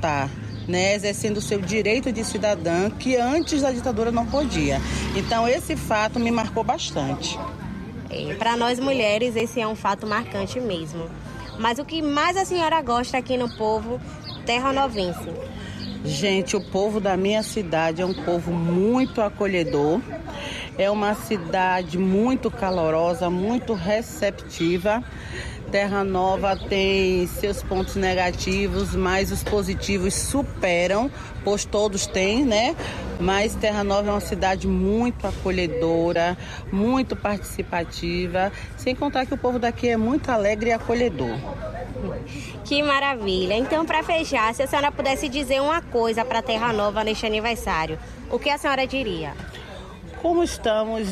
votar, né, exercendo o seu direito de cidadã, que antes da ditadura não podia. Então, esse fato me marcou bastante. Para nós mulheres, esse é um fato marcante mesmo. Mas o que mais a senhora gosta aqui no povo terranovense? Gente, o povo da minha cidade é um povo muito acolhedor. É uma cidade muito calorosa, muito receptiva. Terra Nova tem seus pontos negativos, mas os positivos superam, pois todos têm, né? Mas Terra Nova é uma cidade muito acolhedora, muito participativa, sem contar que o povo daqui é muito alegre e acolhedor. Que maravilha! Então, para fechar, se a senhora pudesse dizer uma coisa para Terra Nova neste aniversário, o que a senhora diria? Como estamos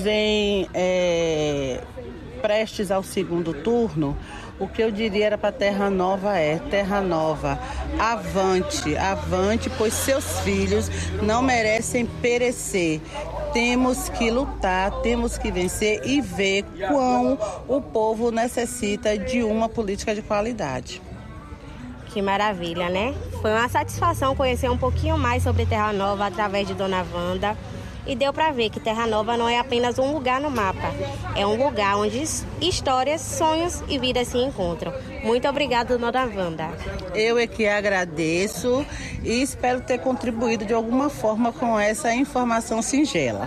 prestes ao segundo turno, o que eu diria era para Terra Nova Terra Nova, avante, avante, pois seus filhos não merecem perecer. Temos que lutar, temos que vencer e ver quão o povo necessita de uma política de qualidade. Que maravilha, né? Foi uma satisfação conhecer um pouquinho mais sobre Terra Nova através de Dona Wanda. E deu para ver que Terra Nova não é apenas um lugar no mapa. É um lugar onde histórias, sonhos e vidas se encontram. Muito obrigada, Dona Wanda. Eu é que agradeço e espero ter contribuído de alguma forma com essa informação singela.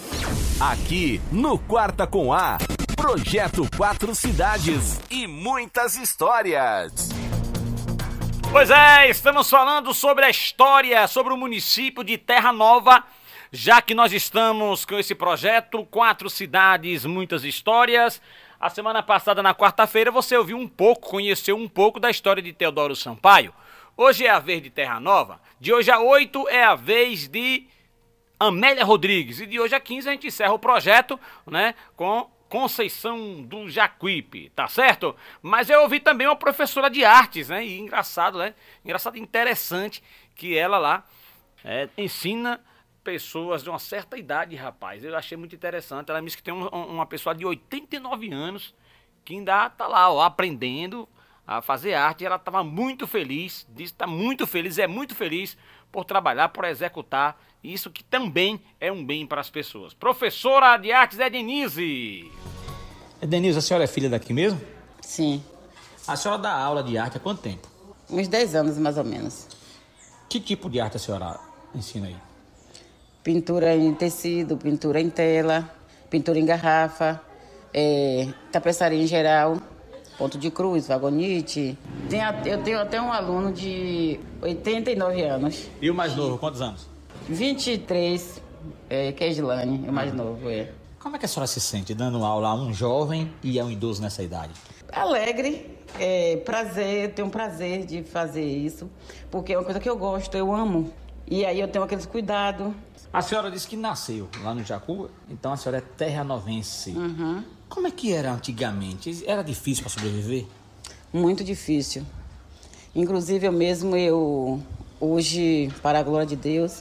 Aqui no Quarta com A, Projeto 4 Cidades e muitas histórias. Pois é, estamos falando sobre a história, sobre o município de Terra Nova, já que nós estamos com esse projeto, 4 cidades, muitas histórias. A semana passada, na quarta-feira, você ouviu um pouco, conheceu um pouco da história de Teodoro Sampaio. Hoje é a vez de Terra Nova. De hoje a 8 é a vez de Amélia Rodrigues. E de hoje a 15 a gente encerra o projeto, né, com Conceição do Jacuípe, tá certo? Mas eu ouvi também uma professora de artes, né? E engraçado, né? Engraçado e interessante que ela lá ensina pessoas de uma certa idade, rapaz. Eu achei muito interessante. Ela me disse que tem uma pessoa de 89 anos que ainda tá lá, ó, aprendendo a fazer arte. Ela estava muito feliz, disse que está muito feliz, é muito feliz por trabalhar, por executar isso que também é um bem para as pessoas. Professora de artes é Denise. Denise, a senhora é filha daqui mesmo? Sim. A senhora dá aula de arte há quanto tempo? Uns 10 anos, mais ou menos. Que tipo de arte a senhora ensina aí? Pintura em tecido, pintura em tela, pintura em garrafa, tapeçaria em geral, ponto de cruz, vagonite. Eu tenho até um aluno de 89 anos. E o mais novo, quantos anos? 23, Keslane, o mais novo, Como é que a senhora se sente dando aula a um jovem e a um idoso nessa idade? Alegre, prazer, eu tenho prazer de fazer isso, porque é uma coisa que eu gosto, eu amo. E aí eu tenho aqueles cuidados. A senhora disse que nasceu lá no Jacu, então a senhora é terranovense. Uhum. Como é que era antigamente? Era difícil para sobreviver? Muito difícil. Inclusive eu hoje, para a glória de Deus,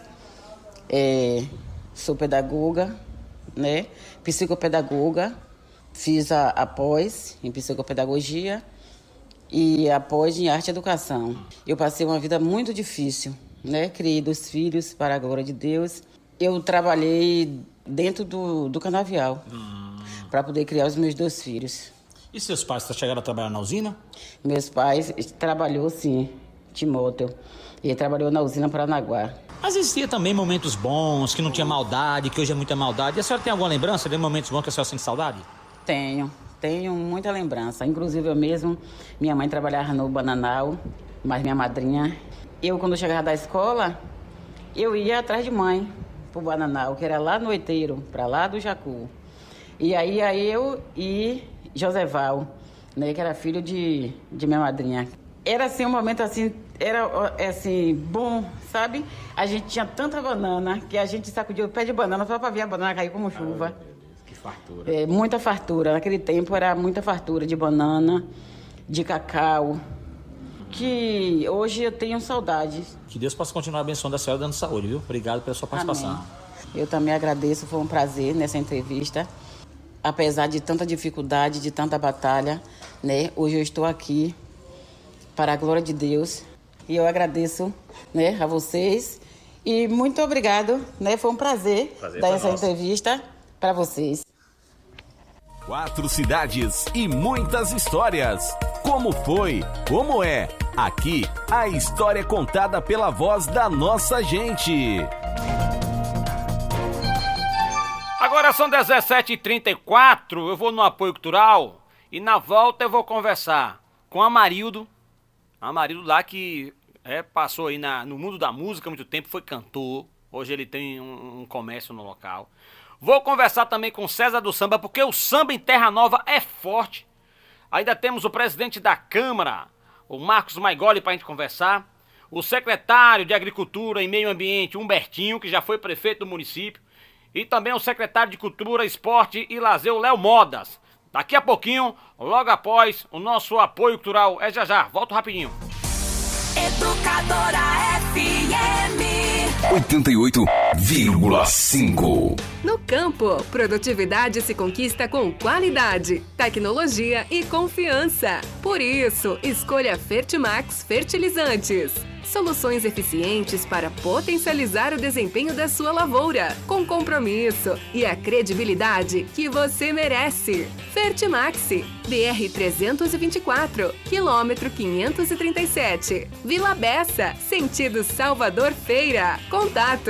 sou pedagoga, né? Psicopedagoga, fiz a pós em psicopedagogia e a pós em arte e educação. Eu passei uma vida muito difícil, né? Criei 2 filhos para a glória de Deus. Eu trabalhei dentro do canavial para poder criar os meus 2 filhos. E seus pais chegaram a trabalhar na usina? Meus pais trabalhou, sim, Timóteo. Ele trabalhou na usina Paranaguá. Mas existia também momentos bons, que não tinha maldade, que hoje é muita maldade. E a senhora tem alguma lembrança de momentos bons que a senhora sente saudade? Tenho muita lembrança. Inclusive eu mesmo, minha mãe trabalhava no Bananal, mas minha madrinha... Eu, quando chegava da escola, eu ia atrás de mãe pro Bananal, que era lá no Oiteiro, para lá do Jacu. E aí eu e Joseval, né, que era filho de minha madrinha. Era assim um momento assim, bom, sabe? A gente tinha tanta banana que a gente sacudia o pé de banana só para ver a banana cair como chuva. Que fartura. Muita fartura. Naquele tempo era muita fartura de banana, de cacau, que hoje eu tenho saudades. Que Deus possa continuar abençoando a senhora, dando saúde, viu? Obrigado pela sua participação. Amém. Eu também agradeço, foi um prazer nessa entrevista. Apesar de tanta dificuldade, de tanta batalha, né? Hoje eu estou aqui, para a glória de Deus, E eu agradeço, né, a vocês. E muito obrigado, né? Foi um prazer dar essa entrevista para vocês. 4 cidades e muitas histórias. Como foi? Como é? Aqui, a história é contada pela voz da nossa gente. Agora são 17h34, eu vou no apoio cultural e na volta eu vou conversar com Amarildo. Amarildo lá que passou aí no mundo da música há muito tempo, foi cantor. Hoje ele tem um comércio no local. Vou conversar também com César do Samba, porque o samba em Terra Nova é forte. Ainda temos o presidente da Câmara, o Marcos Maigoli, para a gente conversar. O secretário de Agricultura e Meio Ambiente, Humbertinho, que já foi prefeito do município. E também o secretário de Cultura, Esporte e Lazer, o Léo Modas. Daqui a pouquinho, logo após o nosso apoio cultural. É já, volto rapidinho. Educadora FM 88,5. No campo, produtividade se conquista com qualidade, tecnologia e confiança. Por isso, escolha Fertimax Fertilizantes. Soluções eficientes para potencializar o desempenho da sua lavoura, com compromisso e a credibilidade que você merece. Fertimax, BR-324, quilômetro 537, Vila Bessa, sentido Salvador Feira. Contato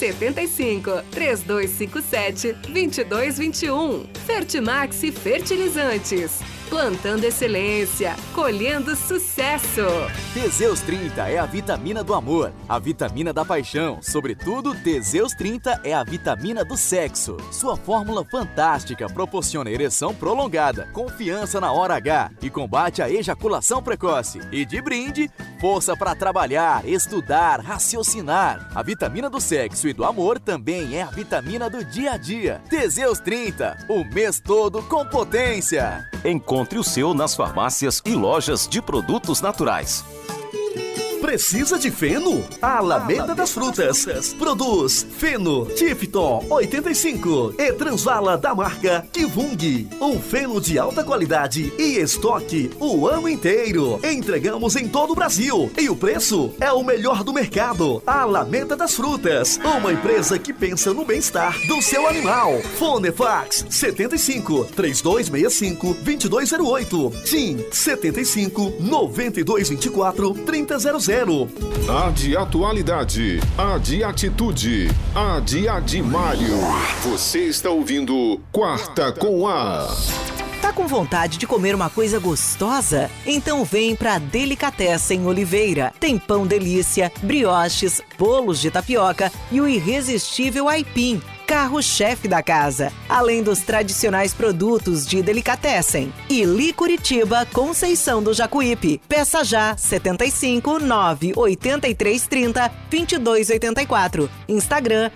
75-3257-2221. Fertimax Fertilizantes. Plantando excelência, colhendo sucesso. Teseus 30 é a vitamina do amor, a vitamina da paixão. Sobretudo, Teseus 30 é a vitamina do sexo. Sua fórmula fantástica proporciona ereção prolongada, confiança na hora H e combate a ejaculação precoce. E de brinde, força para trabalhar, estudar, raciocinar. A vitamina do sexo e do amor também é a vitamina do dia a dia. Teseus 30, o mês todo com potência. Encontre o seu nas farmácias e lojas de produtos naturais. Precisa de feno? A Alameda das Frutas produz feno Tifton 85 e Transvala da marca Kivung. Um feno de alta qualidade e estoque o ano inteiro. Entregamos em todo o Brasil e o preço é o melhor do mercado. A Alameda das Frutas, uma empresa que pensa no bem-estar do seu animal. Fonefax 75 3265 2208. TIM 75 9224 3000. A de atualidade, a de atitude, a de Adimário. Você está ouvindo Quarta com A. Tá com vontade de comer uma coisa gostosa? Então vem pra Delicatessen Oliveira. Tem pão delícia, brioches, bolos de tapioca e o irresistível aipim, carro-chefe da casa, além dos tradicionais produtos de Delicatessen. Ili Curitiba, Conceição do Jacuípe. Peça já 75 98330 2284. Instagram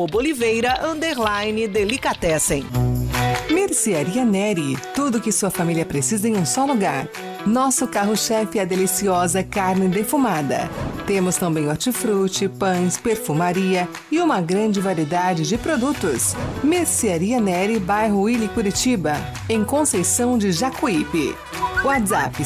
@Oliveira_Delicatessen. Mercearia Neri, tudo que sua família precisa em um só lugar. Nosso carro-chefe é a deliciosa carne defumada. Temos também hortifruti, pães, perfumaria e uma grande variedade de produtos. Mercearia Neri, bairro Ili Curitiba, em Conceição de Jacuípe. WhatsApp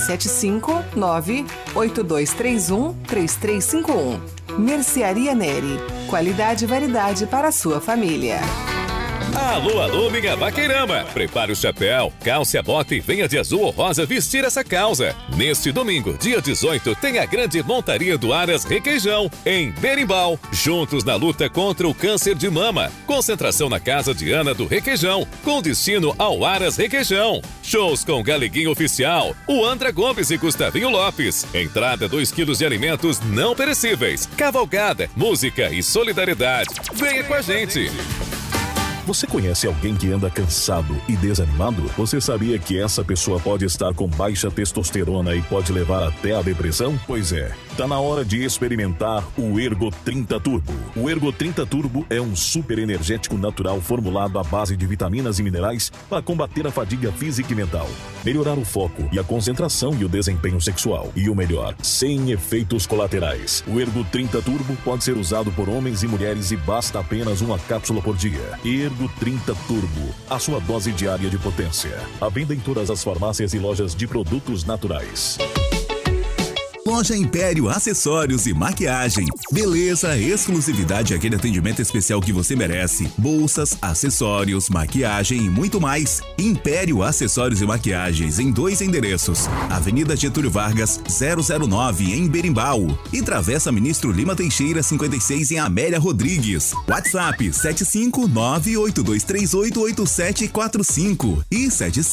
759-8231-3351. Mercearia Neri, qualidade e variedade para a sua família. Alô, minha vaqueirama! Prepare o chapéu, calce a bota e venha de azul ou rosa vestir essa causa. Neste domingo, dia 18, tem a grande montaria do Aras Requeijão, em Berimbau. Juntos na luta contra o câncer de mama. Concentração na casa de Ana do Requeijão, com destino ao Aras Requeijão. Shows com Galeguinho Oficial, o Andra Gomes e Gustavinho Lopes. Entrada 2 quilos de alimentos não perecíveis. Cavalgada, música e solidariedade. Venha com a gente! Você conhece alguém que anda cansado e desanimado? Você sabia que essa pessoa pode estar com baixa testosterona e pode levar até a depressão? Pois é, tá na hora de experimentar o Ergo 30 Turbo. O Ergo 30 Turbo é um super energético natural formulado à base de vitaminas e minerais para combater a fadiga física e mental, melhorar o foco e a concentração e o desempenho sexual. E o melhor, sem efeitos colaterais. O Ergo 30 Turbo pode ser usado por homens e mulheres e basta apenas uma cápsula por dia. Ergo 30 Turbo, a sua dose diária de potência. À venda em todas as farmácias e lojas de produtos naturais. Loja Império Acessórios e Maquiagem. Beleza, exclusividade e aquele atendimento especial que você merece. Bolsas, acessórios, maquiagem e muito mais. Império Acessórios e Maquiagens em 2 endereços. Avenida Getúlio Vargas, 009 em Berimbau. E Travessa Ministro Lima Teixeira, 56 em Amélia Rodrigues. WhatsApp 75982388745 e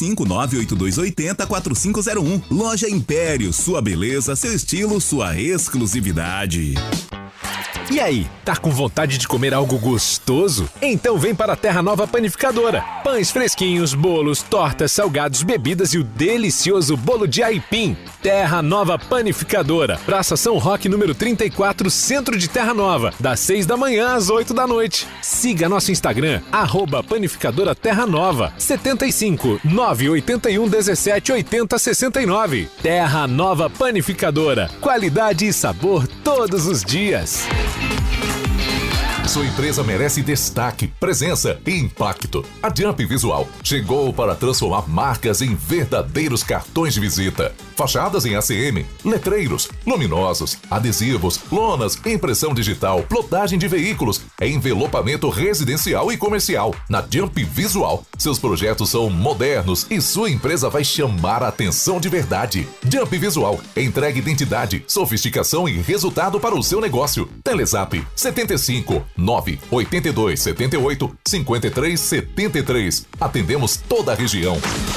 75982804501. Loja Império, sua beleza, seu estilo, sua exclusividade. E aí, tá com vontade de comer algo gostoso? Então vem para a Terra Nova Panificadora. Pães fresquinhos, bolos, tortas, salgados, bebidas e o delicioso bolo de aipim. Terra Nova Panificadora. Praça São Roque, número 34, Centro de Terra Nova. Das 6 da manhã às 8 da noite. Siga nosso Instagram, @Panificadora Terra Nova. 75 981 17 80 69. Terra Nova Panificadora. Qualidade e sabor todos os dias. Sua empresa merece destaque, presença e impacto. A Jump Visual chegou para transformar marcas em verdadeiros cartões de visita. Fachadas em ACM, letreiros, luminosos, adesivos, lonas, impressão digital, plotagem de veículos, envelopamento residencial e comercial. Na Jump Visual, seus projetos são modernos e sua empresa vai chamar a atenção de verdade. Jump Visual entrega identidade, sofisticação e resultado para o seu negócio. Telezap 75 982 78 53 73. Atendemos toda a região.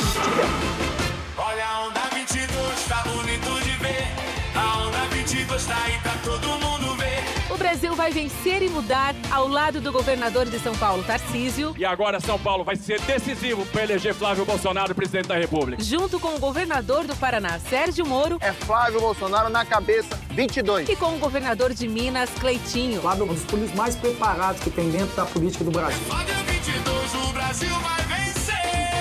Olha a onda 22, tá bonito de ver. A onda 22 tá aí pra todo mundo ver. O Brasil vai vencer e mudar ao lado do governador de São Paulo, Tarcísio. E agora São Paulo vai ser decisivo para eleger Flávio Bolsonaro presidente da República. Junto com o governador do Paraná, Sérgio Moro. É Flávio Bolsonaro na cabeça, 22. E com o governador de Minas, Cleitinho. Flávio é um dos políticos mais preparados que tem dentro da política do Brasil. Flávio 22, o Brasil vai vencer.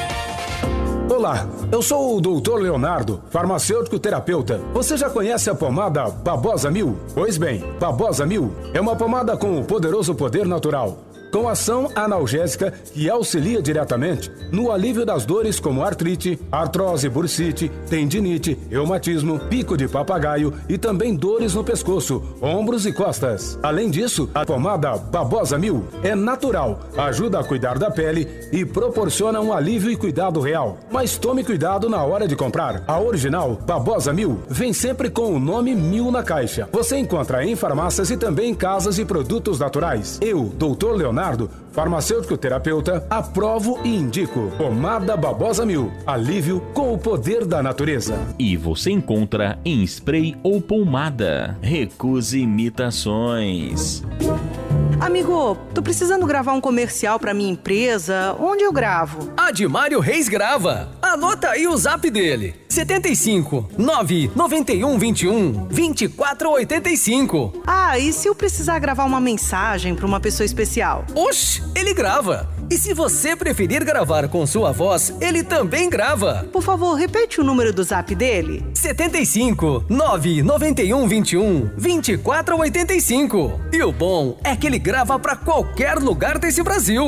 Olá, eu sou o Dr. Leonardo, farmacêutico terapeuta. Você já conhece a pomada Babosa 1000? Pois bem, Babosa 1000 é uma pomada com o poderoso poder natural, com ação analgésica que auxilia diretamente no alívio das dores como artrite, artrose, bursite, tendinite, reumatismo, pico de papagaio e também dores no pescoço, ombros e costas. Além disso, a pomada Babosa 1000 é natural, ajuda a cuidar da pele e proporciona um alívio e cuidado real. Mas tome cuidado na hora de comprar. A original Babosa 1000 vem sempre com o nome 1000 na caixa. Você encontra em farmácias e também em casas e produtos naturais. Eu, Dr. Leonardo, farmacêutico terapeuta, aprovo e indico pomada Babosa 1000, alívio com o poder da natureza. E você encontra em spray ou pomada. Recuse imitações. Amigo, tô precisando gravar um comercial pra minha empresa. Onde eu gravo? Admário Reis grava. Anota aí o zap dele. 75 991 21 24 85. Ah, e se eu precisar gravar uma mensagem pra uma pessoa especial? Oxe, ele grava. E se você preferir gravar com sua voz, ele também grava. Por favor, repete o número do zap dele. 75 991 21 24 85. E o bom é que ele grava pra qualquer lugar desse Brasil.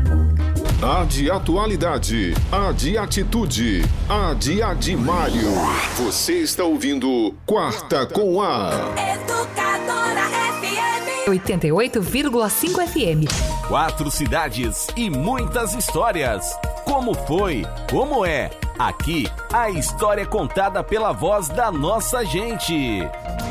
A de atualidade, a de atitude, a de Admário. Você está ouvindo Quarta com A. Educadora FM 88,5 FM. 4 cidades e muitas histórias. Como foi? Como é? Aqui, a história é contada pela voz da nossa gente.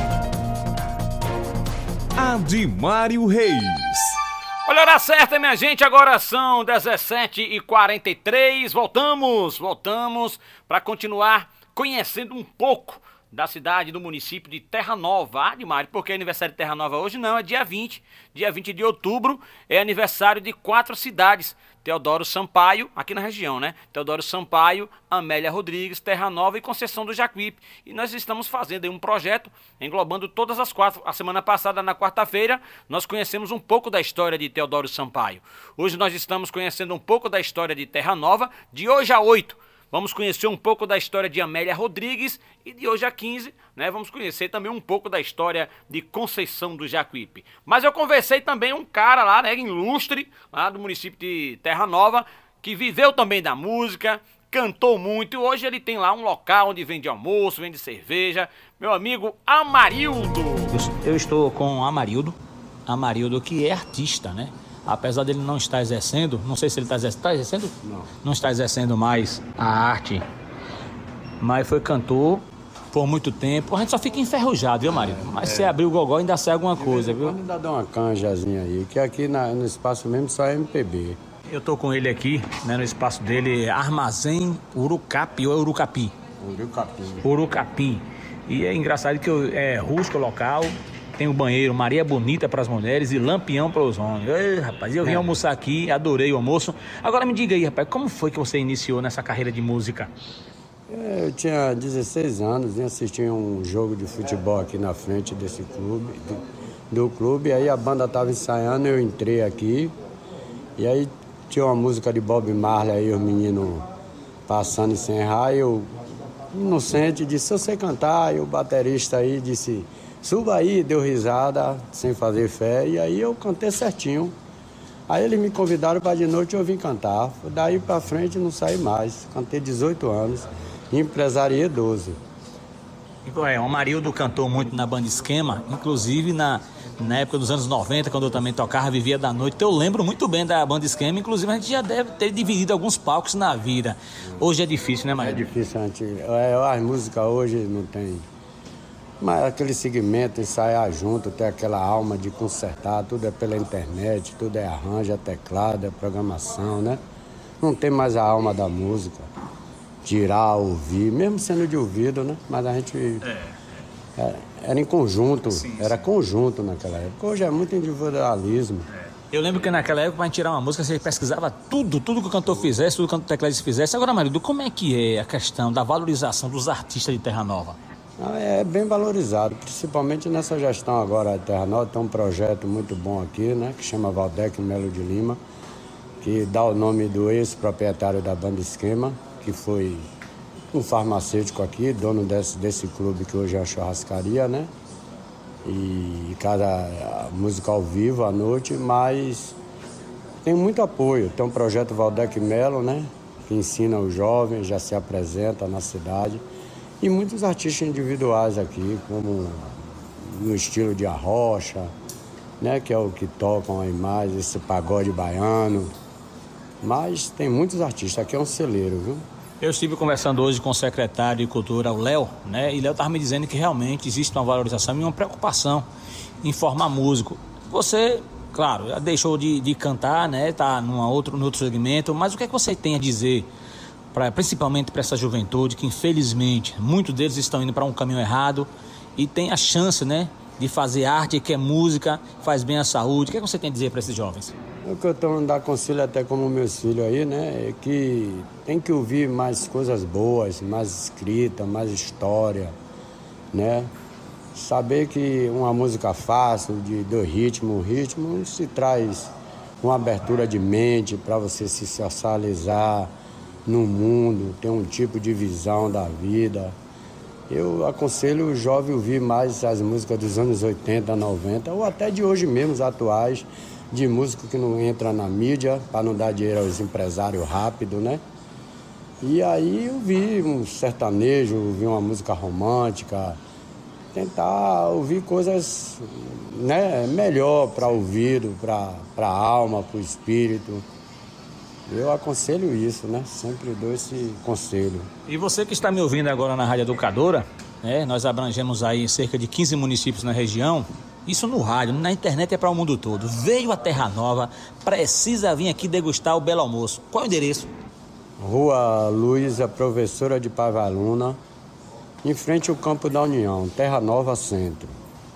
Admário Reis. Olha a hora certa, minha gente, agora são 17h43, voltamos para continuar conhecendo um pouco da cidade, do município de Terra Nova. Admário, porque é aniversário de Terra Nova hoje? Não, é dia 20 de outubro, é aniversário de 4 cidades. Teodoro Sampaio, aqui na região, né? Teodoro Sampaio, Amélia Rodrigues, Terra Nova e Conceição do Jacuípe. E nós estamos fazendo aí um projeto englobando todas as 4. A semana passada, na quarta-feira, nós conhecemos um pouco da história de Teodoro Sampaio. Hoje nós estamos conhecendo um pouco da história de Terra Nova, de hoje a 8. Vamos conhecer um pouco da história de Amélia Rodrigues e de hoje a 15, né, vamos conhecer também um pouco da história de Conceição do Jacuípe. Mas eu conversei também um cara lá, né, ilustre, lá do município de Terra Nova, que viveu também da música, cantou muito e hoje ele tem lá um local onde vende almoço, vende cerveja. Meu amigo Amarildo. Eu estou com Amarildo que é artista, né? Apesar dele não estar exercendo, não sei se ele está exercendo? Não está exercendo mais a arte, mas foi cantor por muito tempo. A gente só fica enferrujado, viu, Amarildo? Mas se abrir o gogó ainda sai alguma coisa, viu? Ainda dá uma canjazinha aí, que aqui no espaço mesmo só é MPB. Eu tô com ele aqui, né, no espaço dele, Armazém Urucapi ou é Urucapi? Urucapi. E é engraçado que é rústico local, tem o banheiro Maria Bonita para as mulheres e Lampião para os homens. Ei, rapaz, eu vim almoçar aqui, adorei o almoço. Agora me diga aí, rapaz, como foi que você iniciou nessa carreira de música? Eu tinha 16 anos e assisti um jogo de futebol aqui na frente desse clube, do clube. Aí a banda estava ensaiando, eu entrei aqui e aí tinha uma música de Bob Marley aí, os meninos passando sem raio. Eu, inocente, disse, eu sei cantar. E o baterista aí disse, suba aí, deu risada, sem fazer fé. E aí eu cantei certinho. Aí eles me convidaram para de noite eu vim cantar. Daí para frente não saí mais. Cantei 18 anos, empresariei 12. O Amarildo cantou muito na Banda Esquema, inclusive na época dos anos 90, quando eu também tocava, vivia da noite. Eu lembro muito bem da Banda Esquema, inclusive a gente já deve ter dividido alguns palcos na vida. Hoje é difícil, né, Amarildo? É difícil, as músicas hoje não tem. Mas aquele segmento, ensaiar junto, ter aquela alma de consertar, tudo é pela internet, tudo é arranjo, é teclado, é programação, né? Não tem mais a alma da música. Tirar, ouvir, mesmo sendo de ouvido, né? Mas a gente... Era em conjunto, era conjunto naquela época. Hoje é muito individualismo. Eu lembro que naquela época, para gente tirar uma música, você pesquisava tudo que o cantor fizesse, tudo que o tecladista fizesse. Agora, Amarildo, como é que é a questão da valorização dos artistas de Terra Nova? É bem valorizado, principalmente nessa gestão agora de Terra Nova. Tem um projeto muito bom aqui, né? Que chama Valdec Melo de Lima, que dá o nome do ex-proprietário da Banda Esquema, que foi um farmacêutico aqui, dono desse clube que hoje é a churrascaria, né? E cada música ao vivo à noite, mas tem muito apoio. Tem um projeto Valdec Melo, né? Que ensina os jovens, já se apresenta na cidade. E muitos artistas individuais aqui, como no estilo de arrocha, né? Que é o que tocam aí mais, esse pagode baiano. Mas tem muitos artistas, aqui é um celeiro, viu? Eu estive conversando hoje com o secretário de Cultura, o Léo, né? E Léo estava me dizendo que realmente existe uma valorização e uma preocupação em formar músico. Você, claro, já deixou de cantar, né? Está no outro segmento, mas o que é que você tem a dizer, principalmente para essa juventude, que infelizmente muitos deles estão indo para um caminho errado e tem a chance, né? De fazer arte, que é música, faz bem à saúde. O que é que você tem a dizer para esses jovens? O que eu estou dando conselho até como meus filhos aí, né? É que tem que ouvir mais coisas boas, mais escrita, mais história, né? Saber que uma música fácil, do ritmo se traz uma abertura de mente para você se socializar no mundo, ter um tipo de visão da vida. Eu aconselho o jovem a ouvir mais as músicas dos anos 80, 90, ou até de hoje mesmo, os atuais, de música que não entra na mídia, para não dar dinheiro aos empresários rápido, né? E aí eu vi um sertanejo, ouvi uma música romântica, tentar ouvir coisas, né, melhor para o ouvido, para a alma, para o espírito. Eu aconselho isso, né? Sempre dou esse conselho. E você que está me ouvindo agora na Rádio Educadora, né? Nós abrangemos aí cerca de 15 municípios na região. Isso no rádio, na internet é para o mundo todo. Veio a Terra Nova, precisa vir aqui degustar o belo almoço. Qual é o endereço? Rua Luísa, Professora de Pavaluna, em frente ao Campo da União, Terra Nova Centro.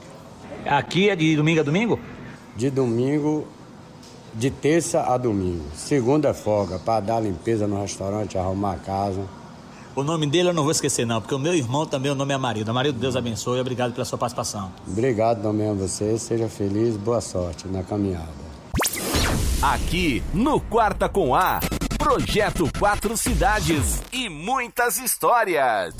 Aqui é de domingo a domingo? De domingo, de terça a domingo. Segunda é folga, para dar limpeza no restaurante, arrumar a casa. O nome dele eu não vou esquecer não, porque o meu irmão também, o nome é Amarildo. Amarildo, Deus abençoe e obrigado pela sua participação. Obrigado também a você, seja feliz, boa sorte na caminhada. Aqui no Quarta com A, Projeto 4 Cidades e muitas histórias.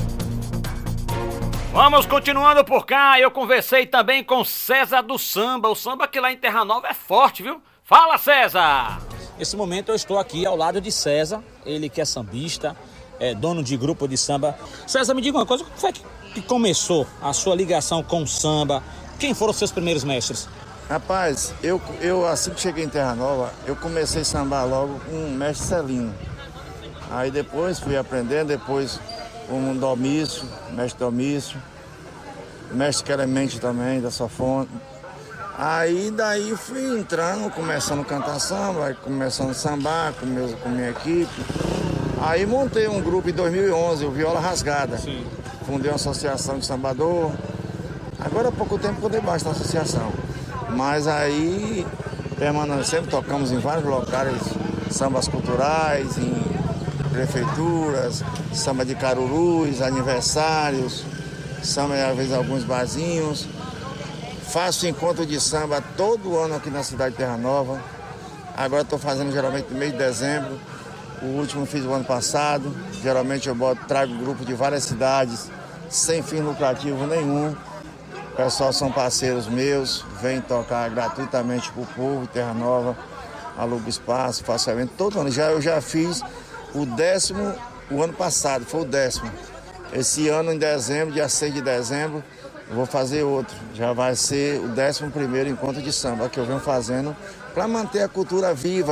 Vamos continuando por cá, eu conversei também com César do Samba. O samba que lá em Terra Nova é forte, viu? Fala, César! Nesse momento eu estou aqui ao lado de César, ele que é sambista, é dono de grupo de samba. César, me diga uma coisa, como foi que começou a sua ligação com o samba? Quem foram os seus primeiros mestres? Rapaz, eu assim que cheguei em Terra Nova, eu comecei a sambar logo com o mestre Celino. Aí depois fui aprendendo, depois com o Domício, mestre Domício, mestre Clemente também, da sanfona. Aí daí fui entrando, começando a cantar samba, começando a sambar com minha equipe. Aí montei um grupo em 2011, o Viola Rasgada. Sim. Fundei uma associação de sambador. Agora há pouco tempo que eu dei baixo na associação. Mas aí sempre tocamos em vários locais, sambas culturais, em prefeituras, samba de carurus, aniversários, samba às vezes alguns barzinhos. Faço encontro de samba todo ano aqui na cidade de Terra Nova. Agora estou fazendo geralmente no mês de dezembro. O último fiz o ano passado. Geralmente eu trago grupo de várias cidades, sem fim lucrativo nenhum. O pessoal são parceiros meus, vêm tocar gratuitamente para o povo de Terra Nova. Alugo espaço, faço evento todo ano. Eu já fiz o 10º, o ano passado, foi o 10º. Esse ano, em dezembro, dia 6 de dezembro, eu vou fazer outro. Já vai ser o 11º encontro de samba que eu venho fazendo para manter a cultura viva,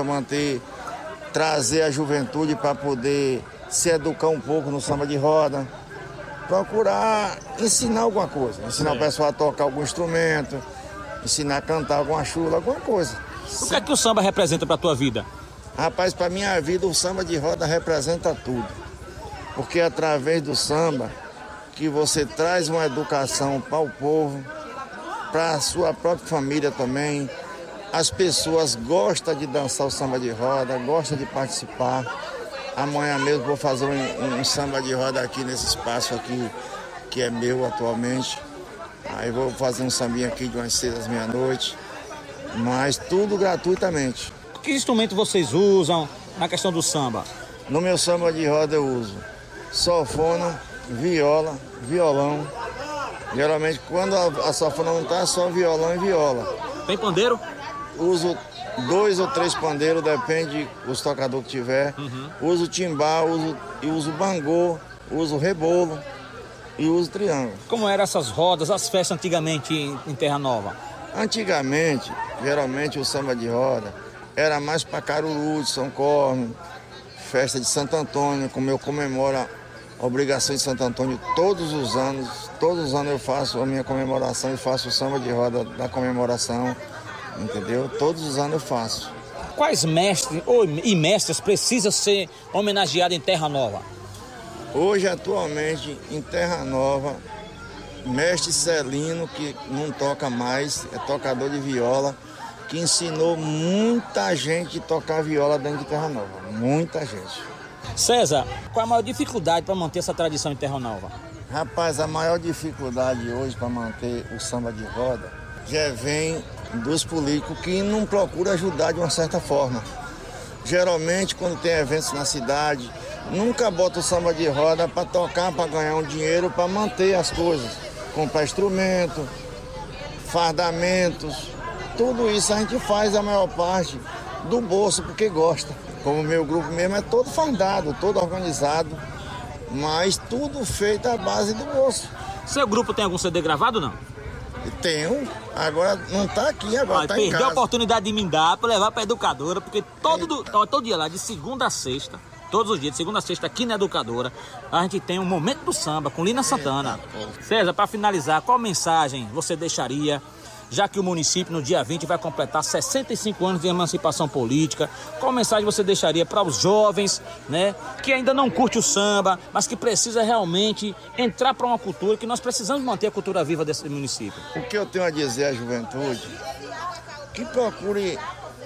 trazer a juventude para poder se educar um pouco no samba de roda. Procurar ensinar alguma coisa, ensinar o pessoal a tocar algum instrumento, ensinar a cantar alguma chula, alguma coisa. O que é que o samba representa para a tua vida? Rapaz, para minha vida o samba de roda representa tudo. Porque é através do samba que você traz uma educação para o povo, para a sua própria família também. As pessoas gostam de dançar o samba de roda, gostam de participar. Amanhã mesmo vou fazer um samba de roda aqui nesse espaço aqui, que é meu atualmente. Aí vou fazer um sambinha aqui de umas 6 às meia-noite. Mas tudo gratuitamente. Que instrumento vocês usam na questão do samba? No meu samba de roda eu uso sanfona, viola, violão. Geralmente quando a sanfona não tá, só violão e viola. Tem pandeiro? Uso 2 ou 3 pandeiros, depende dos tocadores que tiver. Uso timbal, uso bangô, uso rebolo e uso triângulo. Como eram essas rodas, as festas antigamente em Terra Nova? Antigamente, geralmente o samba de roda era mais para Caruru, de São Corno, festa de Santo Antônio, como eu comemoro a obrigação de Santo Antônio todos os anos eu faço a minha comemoração e faço o samba de roda da comemoração. Entendeu? Todos os anos eu faço. Quais mestres e mestras precisam ser homenageados em Terra Nova? Hoje, atualmente, em Terra Nova, mestre Celino, que não toca mais, é tocador de viola, que ensinou muita gente a tocar viola dentro de Terra Nova. Muita gente. César, qual a maior dificuldade para manter essa tradição em Terra Nova? Rapaz, a maior dificuldade hoje para manter o samba de roda já vem dos políticos que não procuram ajudar de uma certa forma. Geralmente, quando tem eventos na cidade, nunca bota o samba de roda para tocar, para ganhar um dinheiro, para manter as coisas. Comprar instrumento, fardamentos, tudo isso a gente faz a maior parte do bolso, porque gosta. Como o meu grupo mesmo é todo fardado, todo organizado, mas tudo feito à base do bolso. Seu grupo tem algum CD gravado ou não? Tenho, agora não tá aqui, agora tá em casa. Perdeu a oportunidade de me dar para levar para educadora, porque todo dia lá, de segunda a sexta, todos os dias, de segunda a sexta, aqui na educadora, a gente tem um momento do samba com Lina Santana. César, para finalizar, qual mensagem você deixaria, já que o município no dia 20 vai completar 65 anos de emancipação política? Qual mensagem você deixaria para os jovens, né, que ainda não curte o samba, mas que precisa realmente entrar para uma cultura, que nós precisamos manter a cultura viva desse município? O que eu tenho a dizer à juventude, que procure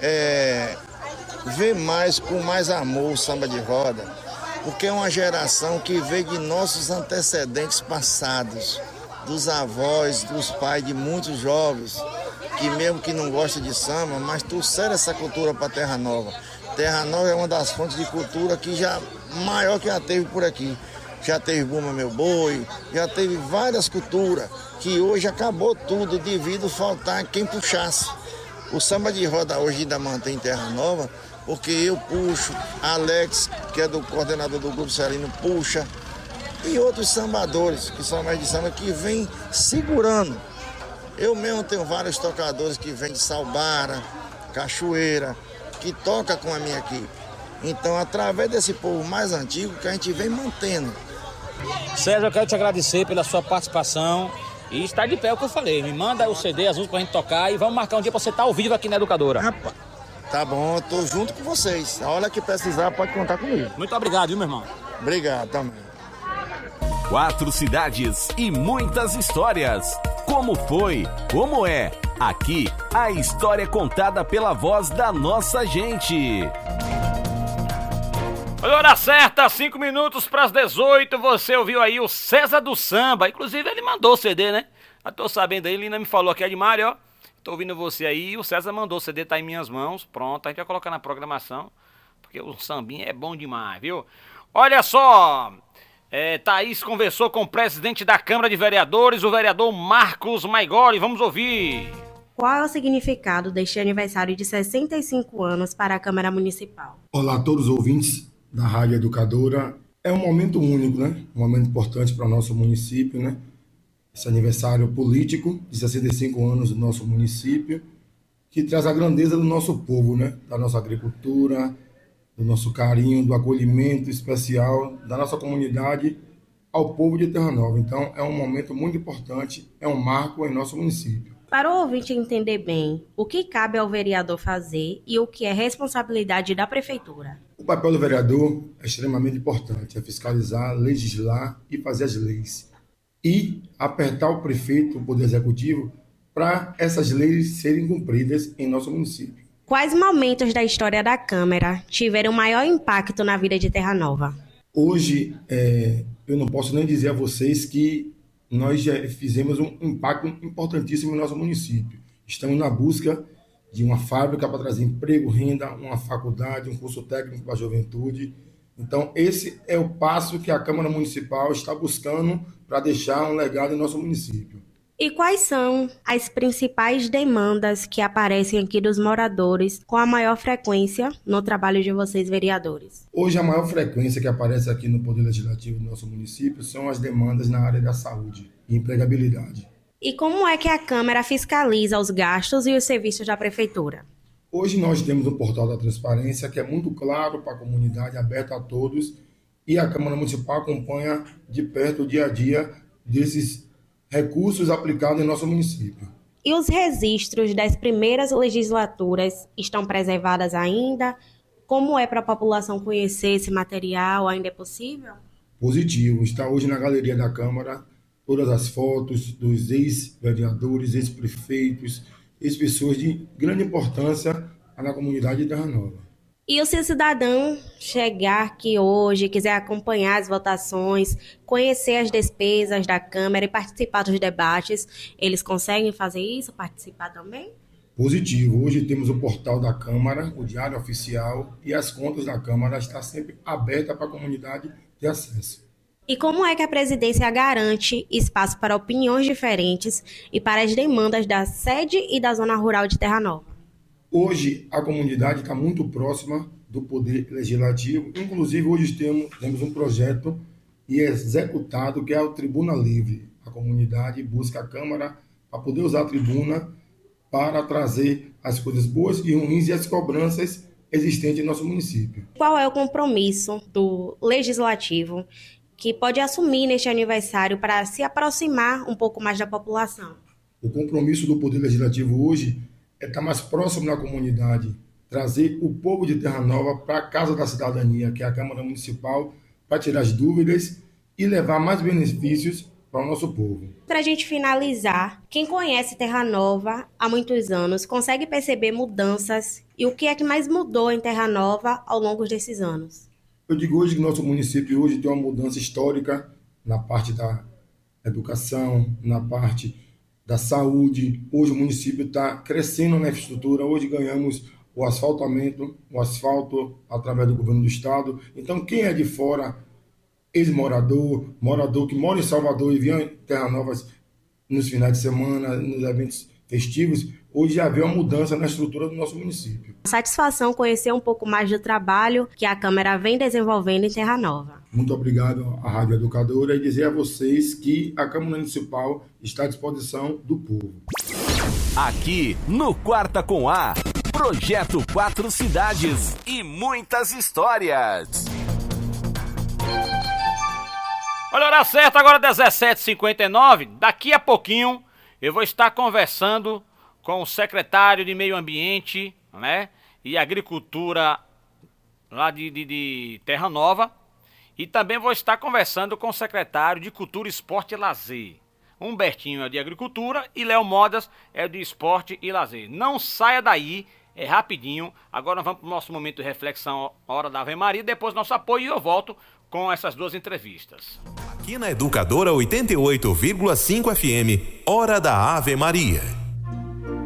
ver mais, com mais amor, o samba de roda, porque é uma geração que veio de nossos antecedentes passados, dos avós, dos pais de muitos jovens, que mesmo que não gostam de samba, mas trouxeram essa cultura para Terra Nova. Terra Nova é uma das fontes de cultura que já maior que já teve por aqui. Já teve Bumba Meu Boi, já teve várias culturas, que hoje acabou tudo devido a faltar quem puxasse. O samba de roda hoje ainda mantém em Terra Nova, porque eu puxo, Alex, que é do coordenador do Grupo Celino, puxa, e outros sambadores, que são mais de samba, que vêm segurando. Eu mesmo tenho vários tocadores que vêm de Salbara, Cachoeira, que toca com a minha equipe. Então, através desse povo mais antigo, que a gente vem mantendo. César, eu quero te agradecer pela sua participação e estar de pé, é o que eu falei. Me manda o CD, as músicas pra gente tocar e vamos marcar um dia pra você estar ao vivo aqui na Educadora. Rapaz, tá bom, eu tô junto com vocês. A hora que precisar, pode contar comigo. Muito obrigado, viu, meu irmão? Obrigado também. 4 cidades e muitas histórias. Como foi? Como é? Aqui, a história é contada pela voz da nossa gente. Hora certa, 5 minutos para as 18. Você ouviu aí o César do Samba. Inclusive, ele mandou o CD, né? Eu tô sabendo aí, ele ainda me falou aqui, Edmário, ó. Tô ouvindo você aí. O César mandou o CD, tá em minhas mãos. Pronto, a gente vai colocar na programação. Porque o sambinha é bom demais, viu? Olha só. Thaís conversou com o presidente da Câmara de Vereadores, o vereador Marcos Maigoli. Vamos ouvir. Qual é o significado deste aniversário de 65 anos para a Câmara Municipal? Olá a todos os ouvintes da Rádio Educadora. É um momento único, né? Um momento importante para o nosso município, né? Esse aniversário político de 65 anos do nosso município, que traz a grandeza do nosso povo, né? Da nossa agricultura, do nosso carinho, do acolhimento especial da nossa comunidade ao povo de Terra Nova. Então, é um momento muito importante, é um marco em nosso município. Para o ouvinte entender bem, o que cabe ao vereador fazer e o que é responsabilidade da Prefeitura? O papel do vereador é extremamente importante, é fiscalizar, legislar e fazer as leis. E apertar o prefeito, o Poder Executivo, para essas leis serem cumpridas em nosso município. Quais momentos da história da Câmara tiveram maior impacto na vida de Terra Nova? Hoje, eu não posso nem dizer a vocês que nós já fizemos um impacto importantíssimo no nosso município. Estamos na busca de uma fábrica para trazer emprego, renda, uma faculdade, um curso técnico para a juventude. Então, esse é o passo que a Câmara Municipal está buscando para deixar um legado em nosso município. E quais são as principais demandas que aparecem aqui dos moradores com a maior frequência no trabalho de vocês, vereadores? Hoje, a maior frequência que aparece aqui no Poder Legislativo do nosso município são as demandas na área da saúde e empregabilidade. E como é que a Câmara fiscaliza os gastos e os serviços da Prefeitura? Hoje nós temos um portal da transparência que é muito claro para a comunidade, aberto a todos, e a Câmara Municipal acompanha de perto o dia a dia desses recursos aplicados em nosso município. E os registros das primeiras legislaturas estão preservadas ainda? Como é para a população conhecer esse material? Ainda é possível? Positivo. Está hoje na galeria da Câmara todas as fotos dos ex-vereadores, ex-prefeitos, ex-pessoas de grande importância na comunidade de Terra Nova. E se o cidadão chegar aqui hoje, quiser acompanhar as votações, conhecer as despesas da Câmara e participar dos debates, eles conseguem fazer isso, participar também? Positivo. Hoje temos o portal da Câmara, o Diário Oficial, e as contas da Câmara estão sempre abertas para a comunidade ter acesso. E como é que a presidência garante espaço para opiniões diferentes e para as demandas da sede e da zona rural de Terra Nova? Hoje, a comunidade está muito próxima do Poder Legislativo. Inclusive, hoje temos um projeto e executado que é o Tribuna Livre. A comunidade busca a Câmara para poder usar a tribuna para trazer as coisas boas e ruins e as cobranças existentes em nosso município. Qual é o compromisso do Legislativo que pode assumir neste aniversário para se aproximar um pouco mais da população? O compromisso do Poder Legislativo hoje é estar mais próximo da comunidade, trazer o povo de Terra Nova para a Casa da Cidadania, que é a Câmara Municipal, para tirar as dúvidas e levar mais benefícios para o nosso povo. Para a gente finalizar, quem conhece Terra Nova há muitos anos consegue perceber mudanças e o que é que mais mudou em Terra Nova ao longo desses anos? Eu digo hoje que nosso município hoje tem uma mudança histórica na parte da educação, na parte da saúde. Hoje o município está crescendo na infraestrutura. Hoje ganhamos o asfalto através do governo do estado. Então quem é de fora, morador que mora em Salvador e vem em Terra Nova nos finais de semana, nos eventos festivos, hoje já vê uma mudança na estrutura do nosso município. Satisfação conhecer um pouco mais do trabalho que a Câmara vem desenvolvendo em Terra Nova. Muito obrigado à Rádio Educadora e dizer a vocês que a Câmara Municipal está à disposição do povo. Aqui no Quarta com A, Projeto 4 Cidades e muitas histórias. Olha a hora certa, agora 17h59. Daqui a pouquinho eu vou estar conversando com o secretário de Meio Ambiente, né, e Agricultura lá de Terra Nova. E também vou estar conversando com o secretário de Cultura, Esporte e Lazer. Humbertinho é de Agricultura e Léo Modas é de Esporte e Lazer. Não saia daí, é rapidinho. Agora nós vamos para o nosso momento de reflexão, Hora da Ave Maria, depois nosso apoio, e eu volto com essas duas entrevistas. Aqui na Educadora 88,5 FM, Hora da Ave Maria.